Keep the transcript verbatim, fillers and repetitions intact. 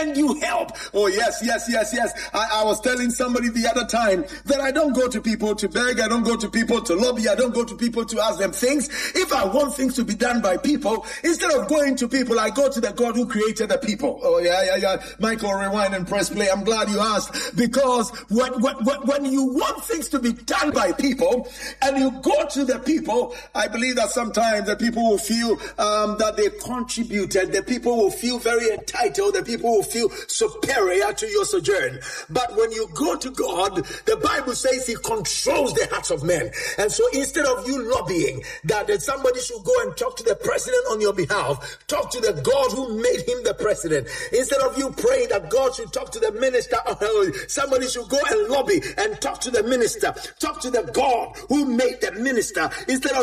you help. Oh, yes, yes, yes, yes. I, I was telling somebody the other time that I don't go to people to beg. I don't go to people to lobby. I don't go to people to ask them things. If I want things to be done by people, instead of going to people, I go to the God who created the people. Oh, yeah, yeah, yeah. Michael, rewind and press play. I'm glad you asked, because when, when, when you want things to be done by people and you go to the people, I believe that sometimes the people will feel um, that they contributed. The people will feel very entitled. The people will feel superior to your sojourn. But when you go to God, the Bible says he controls the hearts of men. And so instead of you lobbying that somebody should go and talk to the president on your behalf, talk to the God who made him the president. Instead of you praying that God should talk to the minister, somebody should go and lobby and talk to the minister. Talk to the God who made the minister. Instead of